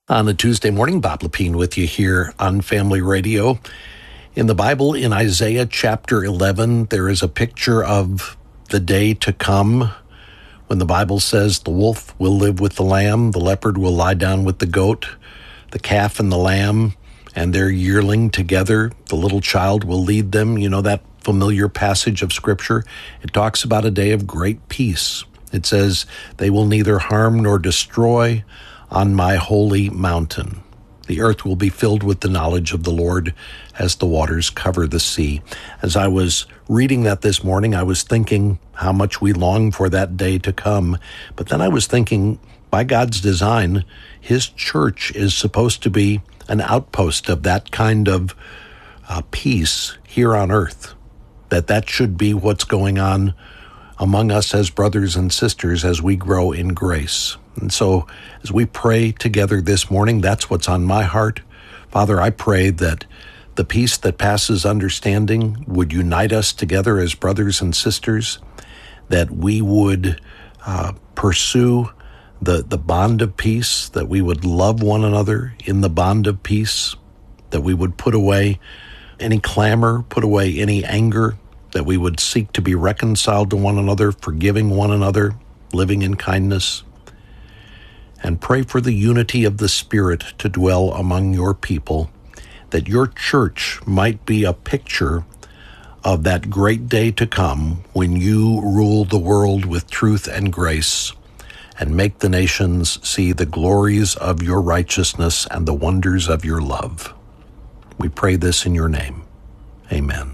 On a Tuesday morning, Bob Lepine with you here on Family Radio. In the Bible, in Isaiah chapter 11, there is a picture of the day to come when the Bible says the wolf will live with the lamb, the leopard will lie down with the goat, the calf and the lamb and their yearling together, the little child will lead them. You know that familiar passage of Scripture? It talks about a day of great peace. It says, they will neither harm nor destroy on my holy mountain. The earth will be filled with the knowledge of the Lord as the waters cover the sea. As I was reading that this morning, I was thinking how much we long for that day to come. But then I was thinking, by God's design, His church is supposed to be an outpost of that kind of peace here on earth. That should be what's going on among us as brothers and sisters as we grow in grace. And so as we pray together this morning, that's what's on my heart. Father, I pray that the peace that passes understanding would unite us together as brothers and sisters, that we would pursue the bond of peace, that we would love one another in the bond of peace, that we would put away any clamor, put away any anger, that we would seek to be reconciled to one another, forgiving one another, living in kindness, and pray for the unity of the Spirit to dwell among your people, that your church might be a picture of that great day to come when you rule the world with truth and grace and make the nations see the glories of your righteousness and the wonders of your love. We pray this in your name. Amen.